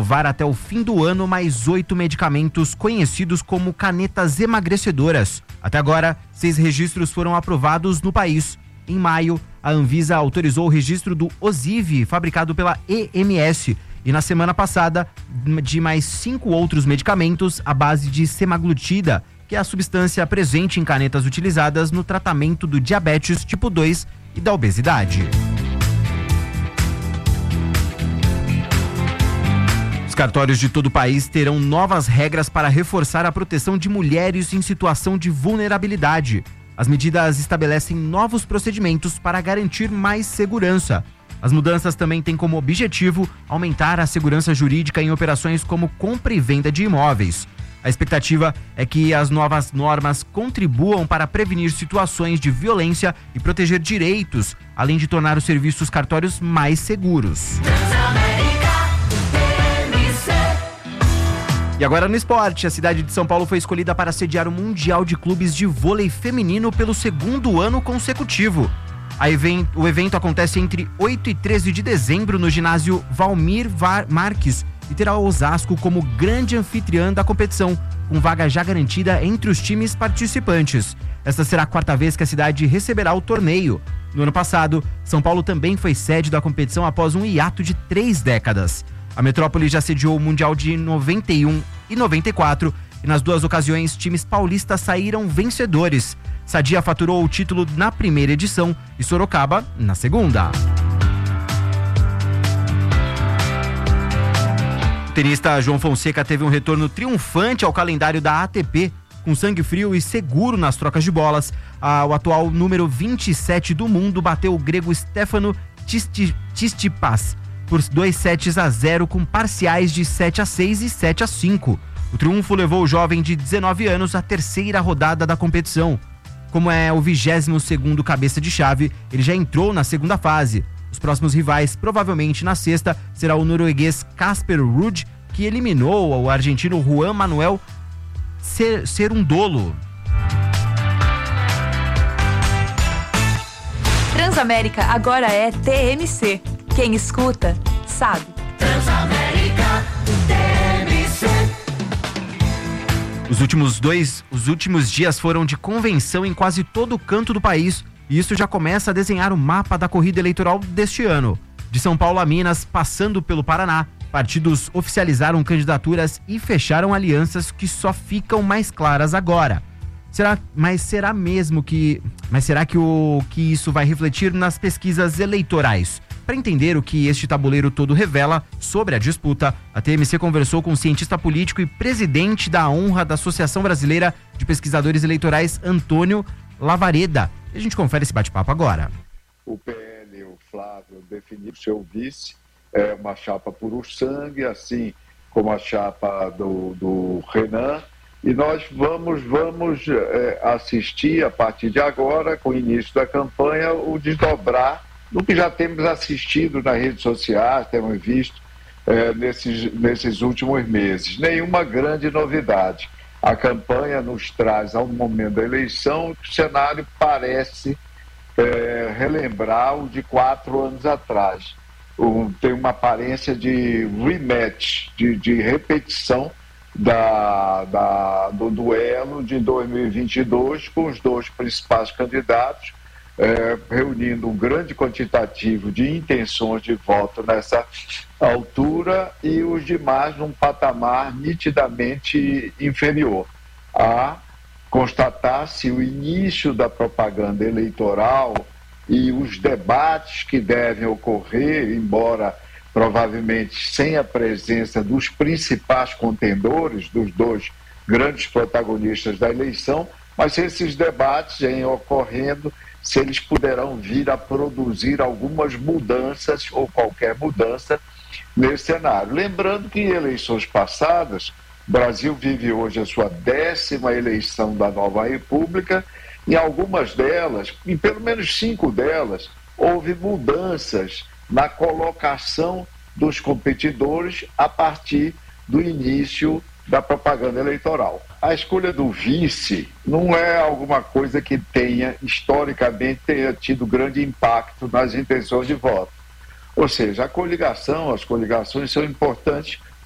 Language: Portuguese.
aprovar até o fim do ano mais 8 medicamentos conhecidos como canetas emagrecedoras. Até agora, 6 registros foram aprovados no país. Em maio, a Anvisa autorizou o registro do Ozivy, fabricado pela EMS, e na semana passada, de mais 5 outros medicamentos à base de semaglutida, que é a substância presente em canetas utilizadas no tratamento do diabetes tipo 2 e da obesidade. Os cartórios de todo o país terão novas regras para reforçar a proteção de mulheres em situação de vulnerabilidade. As medidas estabelecem novos procedimentos para garantir mais segurança. As mudanças também têm como objetivo aumentar a segurança jurídica em operações como compra e venda de imóveis. A expectativa é que as novas normas contribuam para prevenir situações de violência e proteger direitos, além de tornar os serviços cartórios mais seguros. E agora no esporte, a cidade de São Paulo foi escolhida para sediar o Mundial de Clubes de Vôlei Feminino pelo 2º ano consecutivo. O evento acontece entre 8 e 13 de dezembro no ginásio Valmir Marques e terá Osasco como grande anfitriã da competição, com vaga já garantida entre os times participantes. Esta será a 4ª vez que a cidade receberá o torneio. No ano passado, São Paulo também foi sede da competição após um hiato de 3 décadas. A metrópole já sediou o Mundial de 91 e 94 e nas 2 ocasiões times paulistas saíram vencedores. Sadia faturou o título na primeira edição e Sorocaba na segunda. O tenista João Fonseca teve um retorno triunfante ao calendário da ATP, com sangue frio e seguro nas trocas de bolas. O atual número 27 do mundo bateu o grego Stefano Tsitsipas por 2-0 com parciais de 7-6 e 7-5. O triunfo levou o jovem de 19 anos à 3ª rodada da competição. Como é o 22º cabeça de chave, ele já entrou na segunda fase. Os próximos rivais, provavelmente na sexta, será o norueguês Casper Ruud, que eliminou o argentino Juan Manuel Cerundolo. Transamérica agora é TMC. Quem escuta, sabe. Transamérica TMC. Os últimos dias foram de convenção em quase todo o canto do país, e isso já começa a desenhar o mapa da corrida eleitoral deste ano. De São Paulo a Minas, passando pelo Paraná, partidos oficializaram candidaturas e fecharam alianças que só ficam mais claras agora. Será que isso vai refletir nas pesquisas eleitorais? Para entender o que este tabuleiro todo revela sobre a disputa, a TMC conversou com o cientista político e presidente da honra da Associação Brasileira de Pesquisadores Eleitorais, Antônio Lavareda. E a gente confere esse bate-papo agora. O PL, o Flávio, definiu seu vice, é uma chapa puro sangue, assim como a chapa do Renan. E nós vamos assistir, a partir de agora, com o início da campanha, o desdobrar do que já temos assistido nas redes sociais, temos visto nesses últimos meses. Nenhuma grande novidade. A campanha nos traz, ao momento da eleição, que o cenário parece relembrar o de 4 anos atrás. Tem uma aparência de rematch, de repetição do duelo de 2022 com os 2 principais candidatos, reunindo um grande quantitativo de intenções de voto nessa altura e os demais num patamar nitidamente inferior. A constatar-se o início da propaganda eleitoral e os debates que devem ocorrer, embora provavelmente sem a presença dos principais contendores, dos 2 grandes protagonistas da eleição, mas se esses debates vêm ocorrendo, se eles poderão vir a produzir algumas mudanças ou qualquer mudança nesse cenário. Lembrando que em eleições passadas, o Brasil vive hoje a sua 10ª eleição da nova república, em algumas delas, em pelo menos 5 delas, houve mudanças na colocação dos competidores a partir do início da propaganda eleitoral. A escolha do vice não é alguma coisa que historicamente tenha tido grande impacto nas intenções de voto. Ou seja, as coligações são importantes